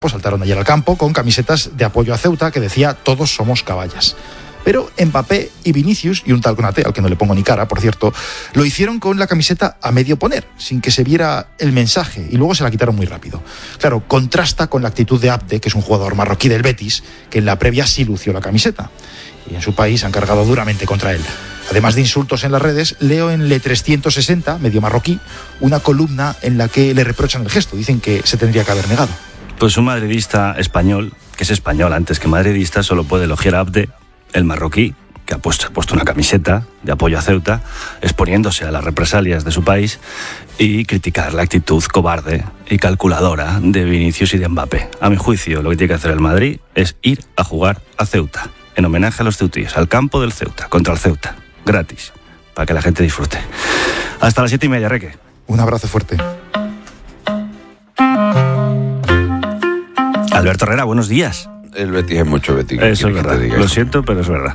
pues saltaron ayer al campo con camisetas de apoyo a Ceuta que decía "Todos somos caballas". Pero Mbappé y Vinicius, y un tal Konaté, al que no le pongo ni cara, por cierto, lo hicieron con la camiseta a medio poner, sin que se viera el mensaje, y luego se la quitaron muy rápido. Claro, contrasta con la actitud de Abde, que es un jugador marroquí del Betis, que en la previa sí lució la camiseta. Y en su país han cargado duramente contra él. Además de insultos en las redes, leo en Le 360, medio marroquí, una columna en la que le reprochan el gesto. Dicen que se tendría que haber negado. Pues un madridista español, que es español antes que madridista, solo puede elogiar a Abde, el marroquí, que ha puesto una camiseta de apoyo a Ceuta, exponiéndose a las represalias de su país, y criticar la actitud cobarde y calculadora de Vinicius y de Mbappé. A mi juicio, lo que tiene que hacer el Madrid es ir a jugar a Ceuta, en homenaje a los ceutíes, al campo del Ceuta, contra el Ceuta, gratis, para que la gente disfrute. Hasta las 7:30, Reque. Un abrazo fuerte. Alberto Herrera, buenos días. El Betis es mucho Betis. Eso es verdad. Lo siento, pero es verdad.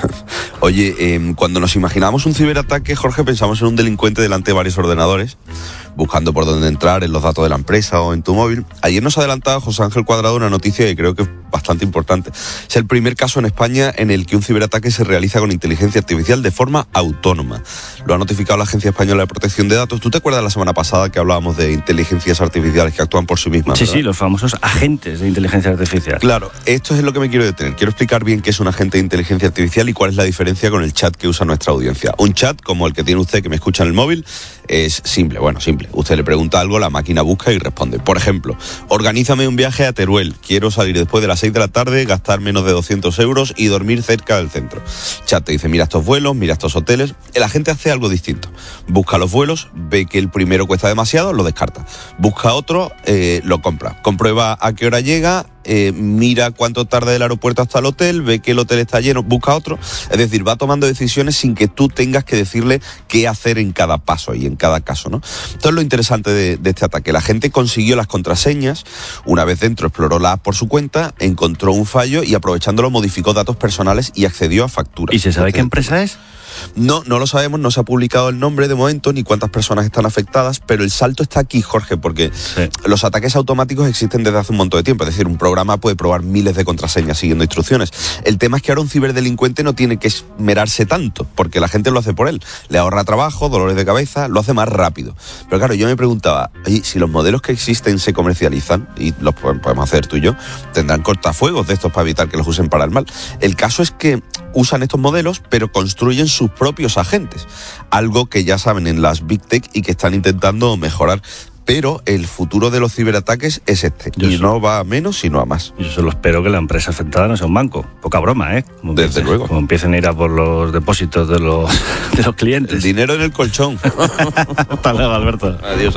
Oye, cuando nos imaginamos un ciberataque, Jorge, pensamos en un delincuente delante de varios ordenadores, buscando por dónde entrar en los datos de la empresa o en tu móvil. Ayer nos adelantaba José Ángel Cuadrado una noticia que creo que es bastante importante. Es el primer caso en España en el que un ciberataque se realiza con inteligencia artificial de forma autónoma. Lo ha notificado la Agencia Española de Protección de Datos. ¿Tú te acuerdas la semana pasada que hablábamos de inteligencias artificiales que actúan por sí mismas? Sí, ¿verdad? Sí, los famosos agentes de inteligencia artificial. Claro, esto es lo que me quiero detener. Quiero explicar bien qué es un agente de inteligencia artificial y cuál es la diferencia con el chat que usa nuestra audiencia. Un chat, como el que tiene usted que me escucha en el móvil, es simple. Usted le pregunta algo, la máquina busca y responde. Por ejemplo, organízame un viaje a Teruel. Quiero salir después de las 6 de la tarde, gastar menos de 200 euros y dormir cerca del centro. Chat te dice, mira estos vuelos, mira estos hoteles. El agente hace algo distinto. Busca los vuelos, ve que el primero cuesta demasiado, lo descarta. Busca otro, lo compra. Comprueba a qué hora llega, mira cuánto tarda del aeropuerto hasta el hotel, ve que el hotel está lleno, busca otro. Es decir, va tomando decisiones sin que tú tengas que decirle qué hacer en cada paso y en cada caso, ¿no? Esto es lo interesante de este ataque. La gente consiguió las contraseñas, una vez dentro exploró la app por su cuenta, encontró un fallo y aprovechándolo modificó datos personales y accedió a facturas. ¿Y se sabe qué empresa es? No lo sabemos, no se ha publicado el nombre de momento ni cuántas personas están afectadas, pero el salto está aquí, Jorge, porque los ataques automáticos existen desde hace un montón de tiempo. Es decir, un programa puede probar miles de contraseñas siguiendo instrucciones. El tema es que ahora un ciberdelincuente no tiene que esmerarse tanto, porque la gente lo hace por él. Le ahorra trabajo, dolores de cabeza, lo hace más rápido. Pero claro, yo me preguntaba, oye, si los modelos que existen se comercializan, y los podemos hacer tú y yo, tendrán cortafuegos de estos para evitar que los usen para el mal. El caso es que usan estos modelos, pero construyen sus propios agentes, algo que ya saben en las Big Tech y que están intentando mejorar. Pero el futuro de los ciberataques es este, no va a menos sino a más. Yo solo espero que la empresa afectada no sea un banco. Poca broma, ¿eh? Desde luego. Como empiecen a ir a por los depósitos de los clientes. El dinero en el colchón. Hasta luego, Alberto. Adiós.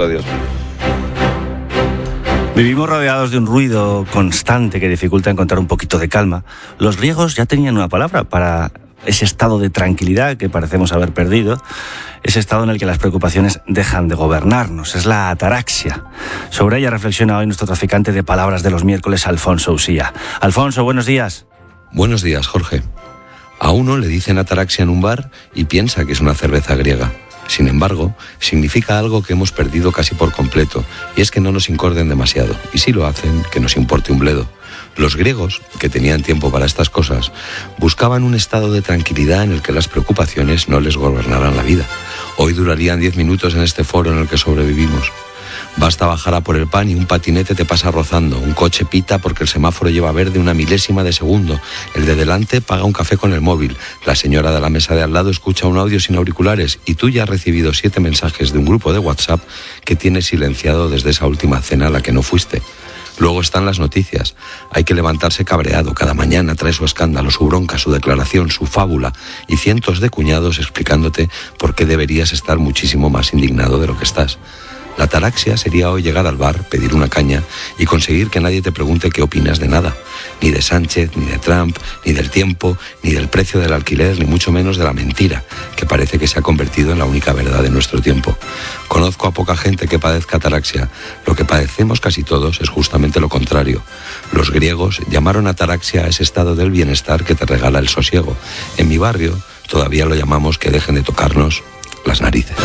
Vivimos rodeados de un ruido constante que dificulta encontrar un poquito de calma. Los griegos ya tenían una palabra para ese estado de tranquilidad que parecemos haber perdido, ese estado en el que las preocupaciones dejan de gobernarnos. Es la ataraxia. Sobre ella reflexiona hoy nuestro traficante de palabras de los miércoles, Alfonso Usía. Alfonso, buenos días. Buenos días, Jorge. A uno le dicen ataraxia en un bar y piensa que es una cerveza griega. Sin embargo, significa algo que hemos perdido casi por completo, y es que no nos incorden demasiado, y si lo hacen, que nos importe un bledo. Los griegos, que tenían tiempo para estas cosas, buscaban un estado de tranquilidad en el que las preocupaciones no les gobernaran la vida. Hoy durarían 10 minutos en este foro en el que sobrevivimos. Basta bajar a por el pan y un patinete te pasa rozando, un coche pita porque el semáforo lleva verde una milésima de segundo, el de delante paga un café con el móvil, la señora de la mesa de al lado escucha un audio sin auriculares y tú ya has recibido 7 mensajes de un grupo de WhatsApp que tienes silenciado desde esa última cena a la que no fuiste. Luego están las noticias. Hay que levantarse cabreado. Cada mañana trae su escándalo, su bronca, su declaración, su fábula y cientos de cuñados explicándote por qué deberías estar muchísimo más indignado de lo que estás. La ataraxia sería hoy llegar al bar, pedir una caña y conseguir que nadie te pregunte qué opinas de nada. Ni de Sánchez, ni de Trump, ni del tiempo, ni del precio del alquiler, ni mucho menos de la mentira, que parece que se ha convertido en la única verdad de nuestro tiempo. Conozco a poca gente que padezca ataraxia. Lo que padecemos casi todos es justamente lo contrario. Los griegos llamaron ataraxia a ese estado del bienestar que te regala el sosiego. En mi barrio todavía lo llamamos que dejen de tocarnos las narices.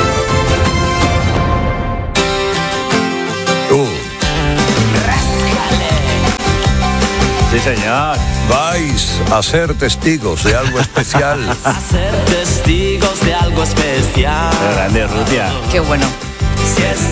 Sí, señor. Vais a ser testigos de algo especial. A ser testigos de algo especial. Qué grande, Rutia. Qué bueno. Si es